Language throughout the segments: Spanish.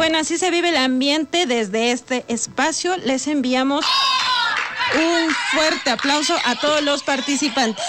Bueno, así se vive el ambiente desde este espacio. Les enviamos un fuerte aplauso a todos los participantes.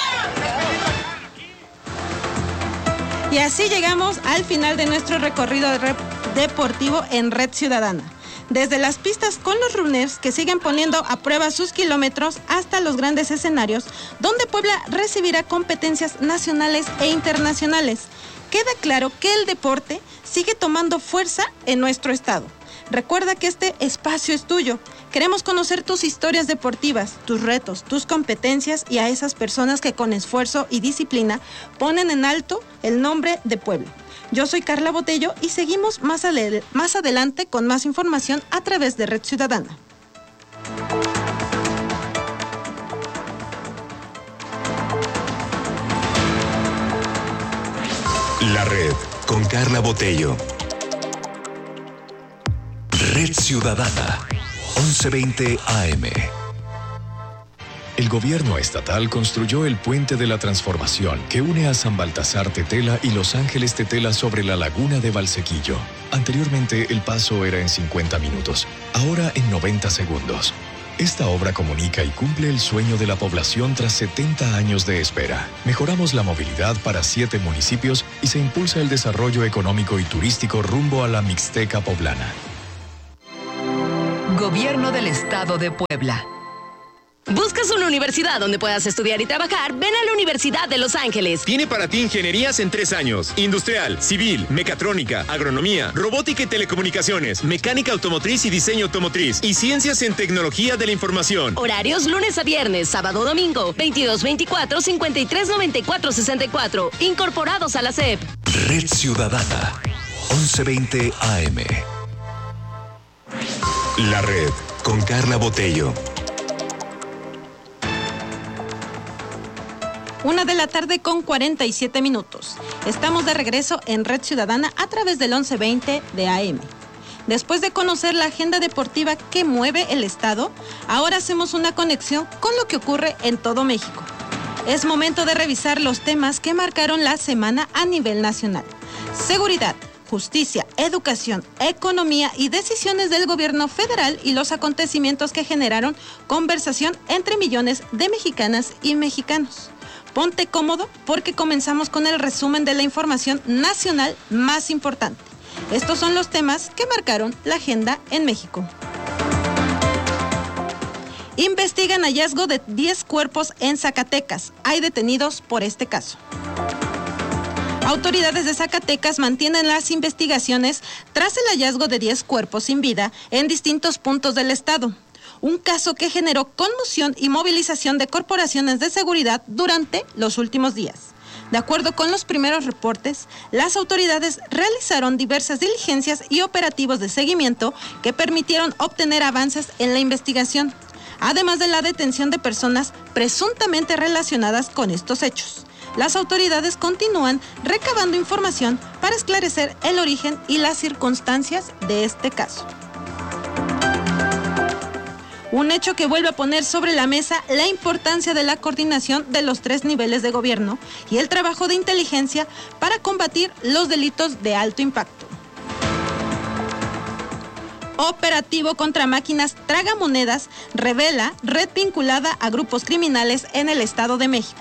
Y así llegamos al final de nuestro recorrido deportivo en Red Ciudadana. Desde las pistas con los runners que siguen poniendo a prueba sus kilómetros hasta los grandes escenarios, donde Puebla recibirá competencias nacionales e internacionales. Queda claro que el deporte sigue tomando fuerza en nuestro estado. Recuerda que este espacio es tuyo. Queremos conocer tus historias deportivas, tus retos, tus competencias y a esas personas que con esfuerzo y disciplina ponen en alto el nombre de Puebla. Yo soy Carla Botello y seguimos más adelante con más información a través de Red Ciudadana. La Red con Carla Botello. Red Ciudadana, 11:20 AM. El gobierno estatal construyó el Puente de la Transformación que une a San Baltasar Tetela y Los Ángeles Tetela sobre la laguna de Valsequillo. Anteriormente el paso era en 50 minutos, ahora en 90 segundos. Esta obra comunica y cumple el sueño de la población tras 70 años de espera. Mejoramos la movilidad para 7 municipios y se impulsa el desarrollo económico y turístico rumbo a la Mixteca poblana. Gobierno del Estado de Puebla. ¿Buscas una universidad donde puedas estudiar y trabajar? Ven a la Universidad de Los Ángeles. Tiene para ti ingenierías en 3 años. Industrial, civil, mecatrónica, agronomía, robótica y telecomunicaciones, mecánica automotriz y diseño automotriz y ciencias en tecnología de la información. Horarios lunes a viernes, sábado domingo, 22-24, 53-94-64. Incorporados a la SEP. Red Ciudadana, 11:20 AM. La Red con Carla Botello. 1:47 p.m. Estamos de regreso en Red Ciudadana a través del 11:20 de AM. Después de conocer la agenda deportiva que mueve el estado, ahora hacemos una conexión con lo que ocurre en todo México. Es momento de revisar los temas que marcaron la semana a nivel nacional. Seguridad, justicia, educación, economía y decisiones del gobierno federal y los acontecimientos que generaron conversación entre millones de mexicanas y mexicanos. Ponte cómodo porque comenzamos con el resumen de la información nacional más importante. Estos son los temas que marcaron la agenda en México. Investigan hallazgo de 10 cuerpos en Zacatecas. Hay detenidos por este caso. Autoridades de Zacatecas mantienen las investigaciones tras el hallazgo de 10 cuerpos sin vida en distintos puntos del estado. Un caso que generó conmoción y movilización de corporaciones de seguridad durante los últimos días. De acuerdo con los primeros reportes, las autoridades realizaron diversas diligencias y operativos de seguimiento que permitieron obtener avances en la investigación, además de la detención de personas presuntamente relacionadas con estos hechos. Las autoridades continúan recabando información para esclarecer el origen y las circunstancias de este caso. Un hecho que vuelve a poner sobre la mesa la importancia de la coordinación de los 3 niveles de gobierno y el trabajo de inteligencia para combatir los delitos de alto impacto. Operativo contra máquinas tragamonedas revela red vinculada a grupos criminales en el Estado de México.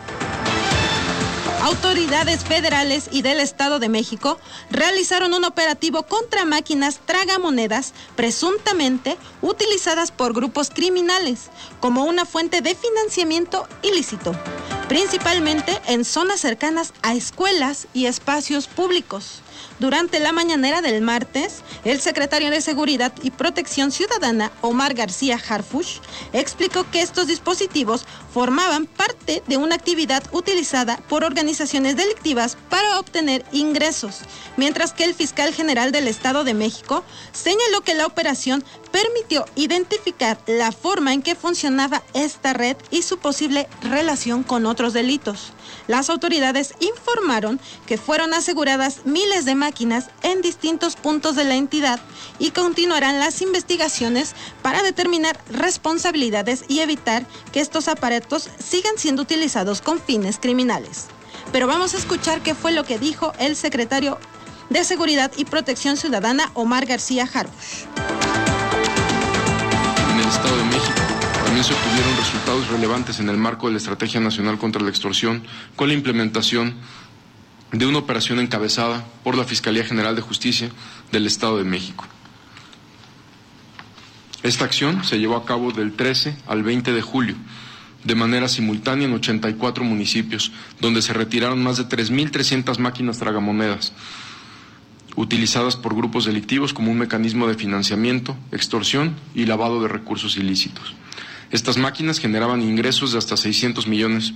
Autoridades federales y del Estado de México realizaron un operativo contra máquinas tragamonedas presuntamente utilizadas por grupos criminales como una fuente de financiamiento ilícito, principalmente en zonas cercanas a escuelas y espacios públicos. Durante la mañanera del martes, el secretario de Seguridad y Protección Ciudadana, Omar García Harfuch, explicó que estos dispositivos formaban parte de una actividad utilizada por organizaciones delictivas para obtener ingresos, mientras que el fiscal general del Estado de México señaló que la operación permitió identificar la forma en que funcionaba esta red y su posible relación con otros delitos. Las autoridades informaron que fueron aseguradas miles de máquinas en distintos puntos de la entidad y continuarán las investigaciones para determinar responsabilidades y evitar que estos aparatos sigan siendo utilizados con fines criminales. Pero vamos a escuchar qué fue lo que dijo el secretario de Seguridad y Protección Ciudadana, Omar García Harfuch. En el Estado de México también se obtuvieron resultados relevantes en el marco de la Estrategia Nacional contra la Extorsión, con la implementación de una operación encabezada por la Fiscalía General de Justicia del Estado de México. Esta acción se llevó a cabo del 13 al 20 de julio, de manera simultánea en 84 municipios, donde se retiraron más de 3.300 máquinas tragamonedas, utilizadas por grupos delictivos como un mecanismo de financiamiento, extorsión y lavado de recursos ilícitos. Estas máquinas generaban ingresos de hasta 600 millones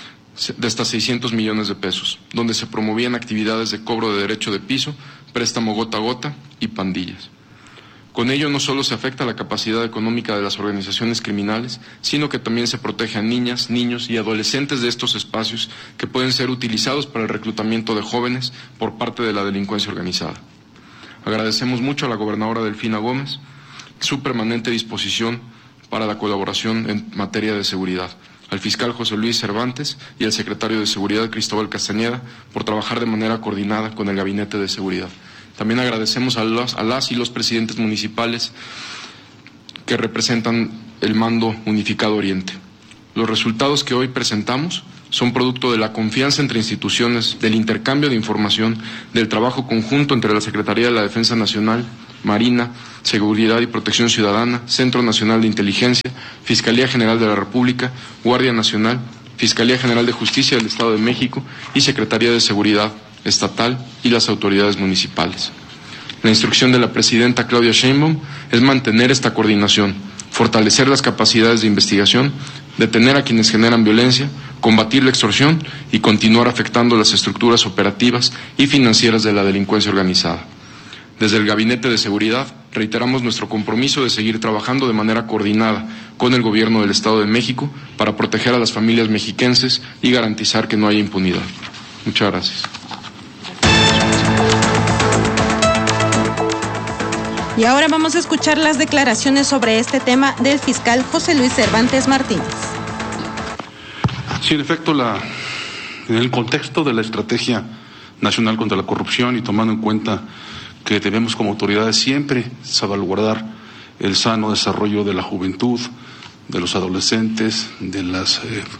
de pesos, donde se promovían actividades de cobro de derecho de piso, préstamo gota a gota y pandillas. Con ello no solo se afecta la capacidad económica de las organizaciones criminales, sino que también se protege a niñas, niños y adolescentes de estos espacios que pueden ser utilizados para el reclutamiento de jóvenes por parte de la delincuencia organizada. Agradecemos mucho a la gobernadora Delfina Gómez su permanente disposición para la colaboración en materia de seguridad, al fiscal José Luis Cervantes y al secretario de Seguridad Cristóbal Castañeda por trabajar de manera coordinada con el Gabinete de Seguridad. También agradecemos a las y los presidentes municipales que representan el Mando Unificado Oriente. Los resultados que hoy presentamos son producto de la confianza entre instituciones, del intercambio de información, del trabajo conjunto entre la Secretaría de la Defensa Nacional, Marina, Seguridad y Protección Ciudadana, Centro Nacional de Inteligencia, Fiscalía General de la República, Guardia Nacional, Fiscalía General de Justicia del Estado de México y Secretaría de Seguridad Estatal y las autoridades municipales. La instrucción de la presidenta Claudia Sheinbaum es mantener esta coordinación, fortalecer las capacidades de investigación, detener a quienes generan violencia, combatir la extorsión y continuar afectando las estructuras operativas y financieras de la delincuencia organizada. Desde el Gabinete de Seguridad reiteramos nuestro compromiso de seguir trabajando de manera coordinada con el Gobierno del Estado de México para proteger a las familias mexiquenses y garantizar que no haya impunidad. Muchas gracias. Y ahora vamos a escuchar las declaraciones sobre este tema del fiscal José Luis Cervantes Martínez. Sí, en efecto, en el contexto de la Estrategia Nacional contra la Corrupción y tomando en cuenta que debemos como autoridades siempre salvaguardar el sano desarrollo de la juventud, de los adolescentes, de los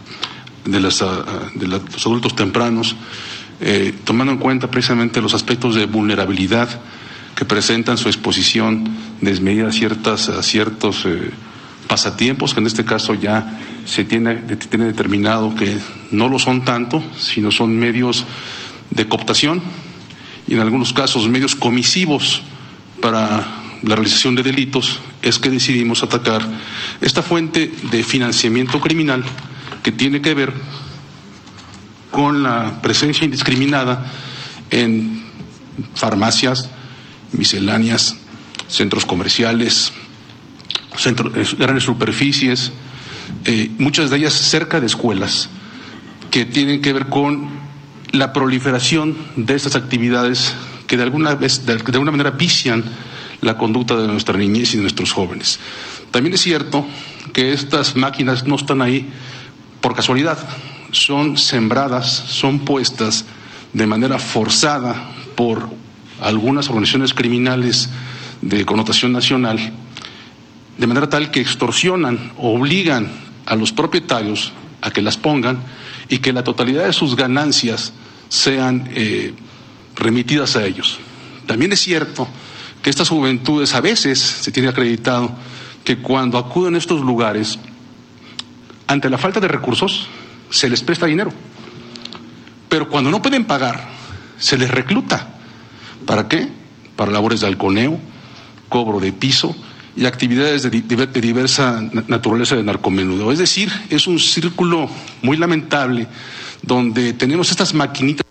adultos tempranos, tomando en cuenta precisamente los aspectos de vulnerabilidad que presentan su exposición desmedida a ciertos pasatiempos, que en este caso ya se tiene determinado que no lo son tanto, sino son medios de cooptación y en algunos casos medios comisivos para la realización de delitos. Es que decidimos atacar esta fuente de financiamiento criminal que tiene que ver con la presencia indiscriminada en farmacias, misceláneas, centros comerciales, grandes superficies, muchas de ellas cerca de escuelas, que tienen que ver con la proliferación de estas actividades que de alguna manera vician la conducta de nuestra niñez y de nuestros jóvenes. También es cierto que estas máquinas no están ahí por casualidad, son sembradas, son puestas de manera forzada por algunas organizaciones criminales de connotación nacional, de manera tal que extorsionan, obligan a los propietarios a que las pongan y que la totalidad de sus ganancias sean remitidas a ellos. También es cierto que estas juventudes a veces se tiene acreditado que cuando acuden a estos lugares, ante la falta de recursos, se les presta dinero, pero cuando no pueden pagar, se les recluta. ¿Para qué? Para labores de halconeo, cobro de piso y actividades de diversa naturaleza de narcomenudeo. Es decir, es un círculo muy lamentable donde tenemos estas maquinitas.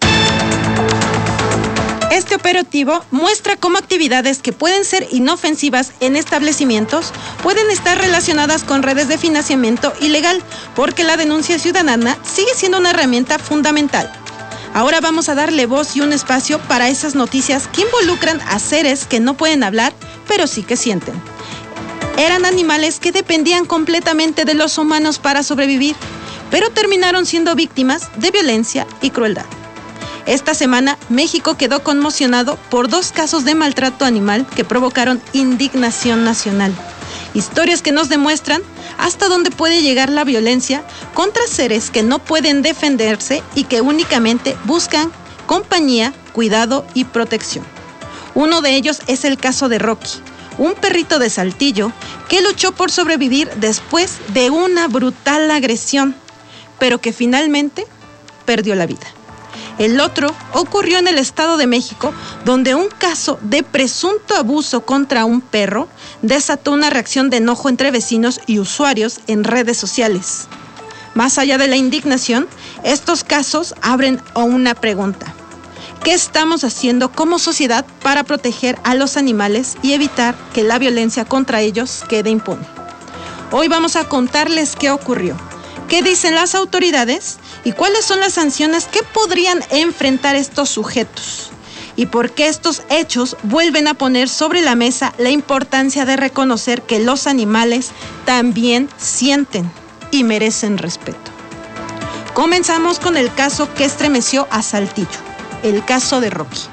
Este operativo muestra cómo actividades que pueden ser inofensivas en establecimientos pueden estar relacionadas con redes de financiamiento ilegal, porque la denuncia ciudadana sigue siendo una herramienta fundamental. Ahora vamos a darle voz y un espacio para esas noticias que involucran a seres que no pueden hablar, pero sí que sienten. Eran animales que dependían completamente de los humanos para sobrevivir, pero terminaron siendo víctimas de violencia y crueldad. Esta semana, México quedó conmocionado por 2 casos de maltrato animal que provocaron indignación nacional. Historias que nos demuestran hasta dónde puede llegar la violencia contra seres que no pueden defenderse y que únicamente buscan compañía, cuidado y protección. Uno de ellos es el caso de Rocky, un perrito de Saltillo que luchó por sobrevivir después de una brutal agresión, pero que finalmente perdió la vida. El otro ocurrió en el Estado de México, donde un caso de presunto abuso contra un perro desató una reacción de enojo entre vecinos y usuarios en redes sociales. Más allá de la indignación, estos casos abren a una pregunta. ¿Qué estamos haciendo como sociedad para proteger a los animales y evitar que la violencia contra ellos quede impune? Hoy vamos a contarles qué ocurrió, qué dicen las autoridades y cuáles son las sanciones que podrían enfrentar estos sujetos. Y por qué estos hechos vuelven a poner sobre la mesa la importancia de reconocer que los animales también sienten y merecen respeto. Comenzamos con el caso que estremeció a Saltillo, el caso de Rocky.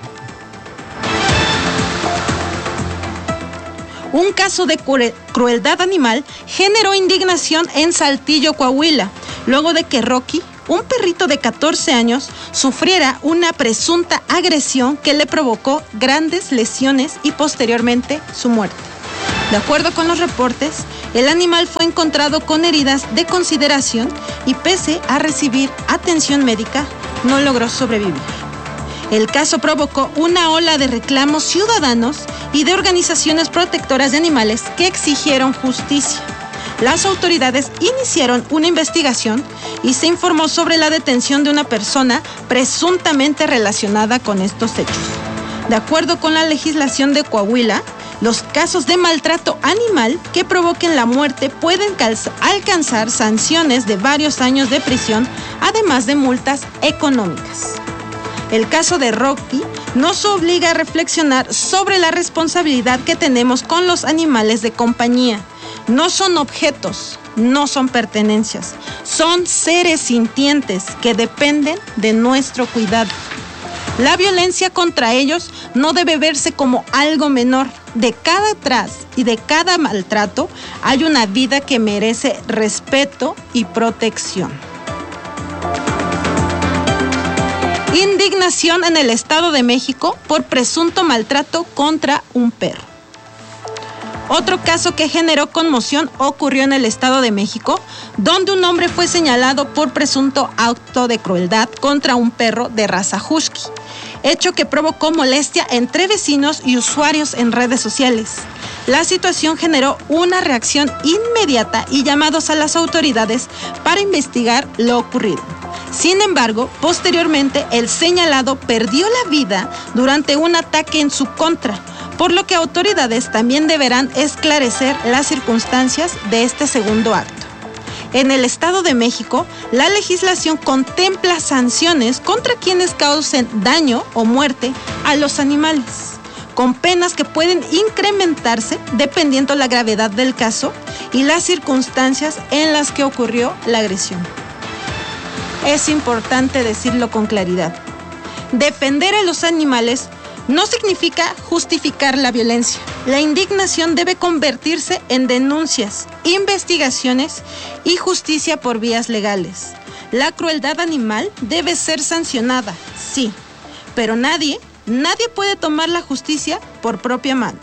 Un caso de crueldad animal generó indignación en Saltillo, Coahuila, luego de que Rocky, un perrito de 14 años, sufriera una presunta agresión que le provocó grandes lesiones y posteriormente su muerte. De acuerdo con los reportes, el animal fue encontrado con heridas de consideración y pese a recibir atención médica, no logró sobrevivir. El caso provocó una ola de reclamos ciudadanos y de organizaciones protectoras de animales que exigieron justicia. Las autoridades iniciaron una investigación y se informó sobre la detención de una persona presuntamente relacionada con estos hechos. De acuerdo con la legislación de Coahuila, los casos de maltrato animal que provoquen la muerte pueden alcanzar sanciones de varios años de prisión, además de multas económicas. El caso de Rocky nos obliga a reflexionar sobre la responsabilidad que tenemos con los animales de compañía. No son objetos, no son pertenencias, son seres sintientes que dependen de nuestro cuidado. La violencia contra ellos no debe verse como algo menor. De cada atrás y de cada maltrato hay una vida que merece respeto y protección. Indignación en el Estado de México por presunto maltrato contra un perro. Otro caso que generó conmoción ocurrió en el Estado de México, donde un hombre fue señalado por presunto acto de crueldad contra un perro de raza husky, hecho que provocó molestia entre vecinos y usuarios en redes sociales. La situación generó una reacción inmediata y llamados a las autoridades para investigar lo ocurrido. Sin embargo, posteriormente, el señalado perdió la vida durante un ataque en su contra, por lo que autoridades también deberán esclarecer las circunstancias de este segundo acto. En el Estado de México, la legislación contempla sanciones contra quienes causen daño o muerte a los animales, con penas que pueden incrementarse dependiendo la gravedad del caso y las circunstancias en las que ocurrió la agresión. Es importante decirlo con claridad. Defender a los animales no significa justificar la violencia. La indignación debe convertirse en denuncias, investigaciones y justicia por vías legales. La crueldad animal debe ser sancionada, sí, pero nadie puede tomar la justicia por propia mano.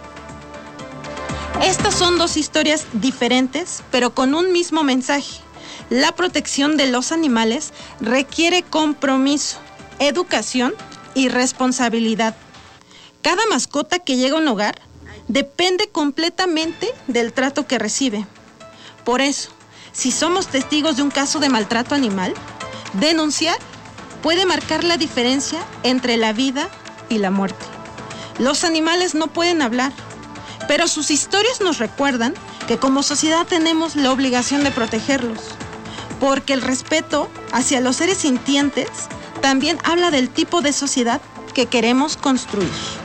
Estas son 2 historias diferentes, pero con un mismo mensaje. La protección de los animales requiere compromiso, educación y responsabilidad. Cada mascota que llega a un hogar depende completamente del trato que recibe. Por eso, si somos testigos de un caso de maltrato animal, denunciar puede marcar la diferencia entre la vida y la muerte. Los animales no pueden hablar, pero sus historias nos recuerdan que como sociedad tenemos la obligación de protegerlos, porque el respeto hacia los seres sintientes también habla del tipo de sociedad que queremos construir.